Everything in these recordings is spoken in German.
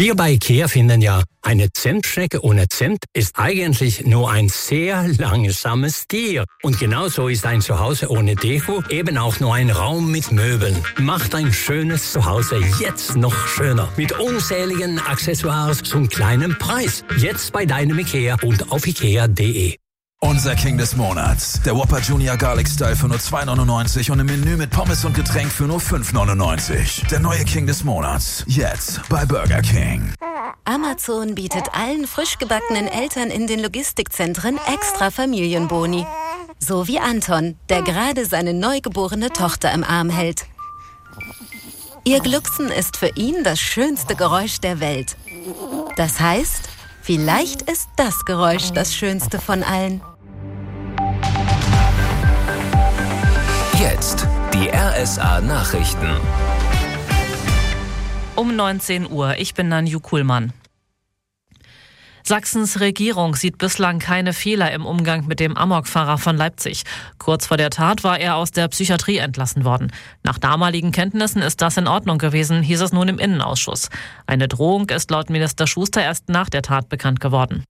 Wir bei IKEA finden ja, eine Zimtschnecke ohne Zimt ist eigentlich nur ein sehr langsames Tier. Und genauso ist ein Zuhause ohne Deko eben auch nur ein Raum mit Möbeln. Macht ein schönes Zuhause jetzt noch schöner. Mit unzähligen Accessoires zum kleinen Preis. Jetzt bei deinem IKEA und auf ikea.de. Unser King des Monats. Der Whopper Junior Garlic Style für nur 2,99 und im Menü mit Pommes und Getränk für nur 5,99. Der neue King des Monats. Jetzt bei Burger King. Amazon bietet allen frisch gebackenen Eltern in den Logistikzentren extra Familienboni. So wie Anton, der gerade seine neugeborene Tochter im Arm hält. Ihr Glucksen ist für ihn das schönste Geräusch der Welt. Das heißt, vielleicht ist das Geräusch das schönste von allen. Jetzt die RSA-Nachrichten. Um 19 Uhr, ich bin Nanju Kuhlmann. Sachsens Regierung sieht bislang keine Fehler im Umgang mit dem Amokfahrer von Leipzig. Kurz vor der Tat war er aus der Psychiatrie entlassen worden. Nach damaligen Kenntnissen ist das in Ordnung gewesen, hieß es nun im Innenausschuss. Eine Drohung ist laut Minister Schuster erst nach der Tat bekannt geworden.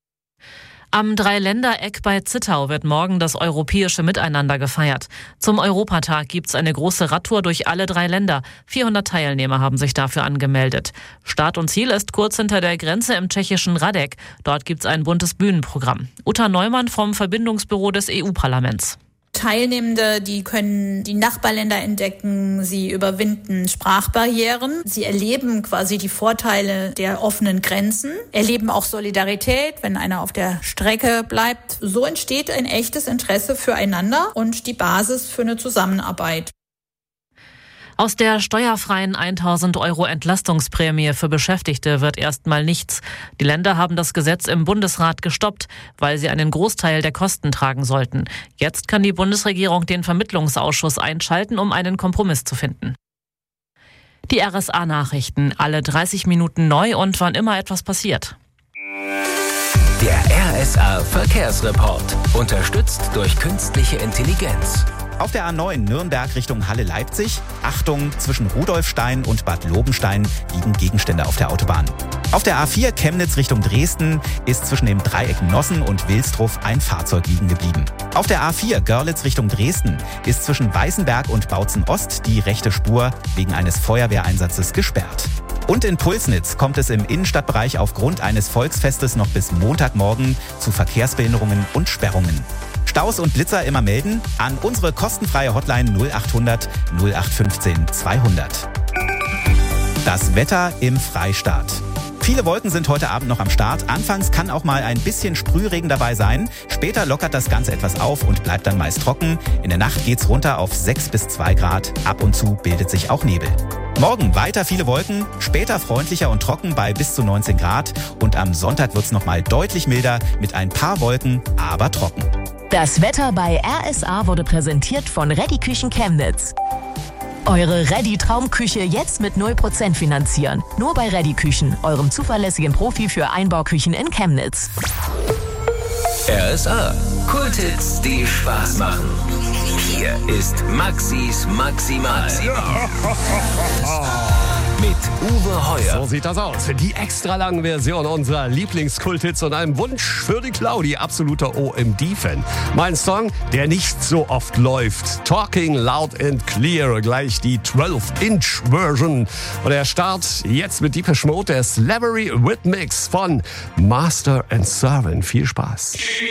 Am Dreiländereck bei Zittau wird morgen das europäische Miteinander gefeiert. Zum Europatag gibt's eine große Radtour durch alle 3 Länder. 400 Teilnehmer haben sich dafür angemeldet. Start und Ziel ist kurz hinter der Grenze im tschechischen Radek. Dort gibt's ein buntes Bühnenprogramm. Uta Neumann vom Verbindungsbüro des EU-Parlaments. Teilnehmende, die können die Nachbarländer entdecken, sie überwinden Sprachbarrieren, sie erleben quasi die Vorteile der offenen Grenzen, erleben auch Solidarität, wenn einer auf der Strecke bleibt. So entsteht ein echtes Interesse füreinander und die Basis für eine Zusammenarbeit. Aus der steuerfreien 1.000 € Entlastungsprämie für Beschäftigte wird erstmal nichts. Die Länder haben das Gesetz im Bundesrat gestoppt, weil sie einen Großteil der Kosten tragen sollten. Jetzt kann die Bundesregierung den Vermittlungsausschuss einschalten, um einen Kompromiss zu finden. Die RSA-Nachrichten, alle 30 Minuten neu und wann immer etwas passiert. Der RSA-Verkehrsreport. Unterstützt durch künstliche Intelligenz. Auf der A9 Nürnberg Richtung Halle-Leipzig. Achtung, zwischen Rudolfstein und Bad Lobenstein liegen Gegenstände auf der Autobahn. Auf der A4 Chemnitz Richtung Dresden ist zwischen dem Dreieck Nossen und Wilsdruff ein Fahrzeug liegen geblieben. Auf der A4 Görlitz Richtung Dresden ist zwischen Weißenberg und Bautzen Ost die rechte Spur wegen eines Feuerwehreinsatzes gesperrt. Und in Pulsnitz kommt es im Innenstadtbereich aufgrund eines Volksfestes noch bis Montagmorgen zu Verkehrsbehinderungen und Sperrungen. Staus und Blitzer immer melden an unsere kostenfreie Hotline 0800 0815 200. Das Wetter im Freistaat. Viele Wolken sind heute Abend noch am Start. Anfangs kann auch mal ein bisschen Sprühregen dabei sein. Später lockert das Ganze etwas auf und bleibt dann meist trocken. In der Nacht geht's runter auf 6 bis 2 Grad. Ab und zu bildet sich auch Nebel. Morgen weiter viele Wolken, später freundlicher und trocken bei bis zu 19 Grad. Und am Sonntag wird's noch mal deutlich milder mit ein paar Wolken, aber trocken. Das Wetter bei RSA wurde präsentiert von Reddy Küchen Chemnitz. Eure Reddy Traumküche jetzt mit 0% finanzieren. Nur bei Reddy Küchen, eurem zuverlässigen Profi für Einbauküchen in Chemnitz. RSA. Kulthits, die Spaß machen. Hier ist Maxis Maximal. Mit Uwe Heuer. So sieht das aus. Die extra lange Version unserer Lieblingskulthits und einem Wunsch für die Claudi, absoluter OMD-Fan. Mein Song, der nicht so oft läuft. Talking Loud and Clear, gleich die 12-Inch-Version. Und der Start jetzt mit Depeche Mode, der Slavery Rhythmics von Master and Servant. Viel Spaß.